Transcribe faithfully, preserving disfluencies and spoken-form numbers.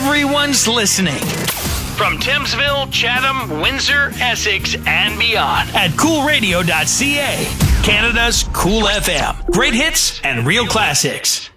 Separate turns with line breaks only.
Everyone's listening. From Thamesville, Chatham, Windsor, Essex, and beyond at cool radio dot c a. Canada's Cool F M. Great hits and real classics.